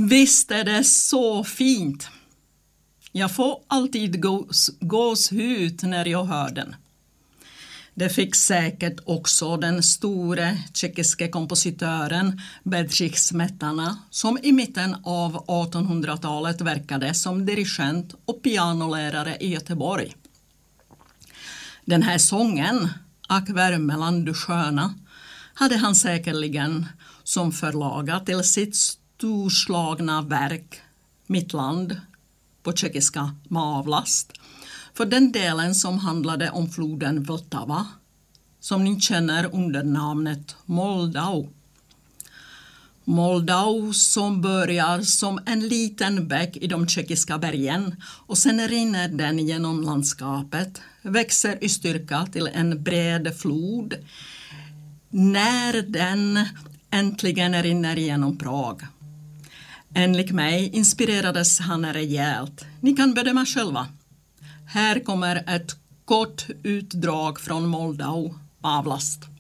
Visst är det så fint. Jag får alltid gåshud när jag hör den. Det fick säkert också den store tjeckiske kompositören Bedřich Smetana, som i mitten av 1800-talet verkade som dirigent och pianolärare i Göteborg. Den här sången, Ack Värmeland du sköna, hade han säkerligen som förlaga till sitt storslagna verk Mitt land, på tjeckiska Mávlast, för den delen som handlade om floden Vltava, som ni känner under namnet Moldau. Moldau som börjar som en liten bäck i de tjeckiska bergen och sen rinner den genom landskapet, växer i styrka till en bred flod när den äntligen rinner genom Prag. Enligt mig inspirerades han rejält. Ni kan bedöma själva. Här kommer ett kort utdrag från Moldau, Mávlast.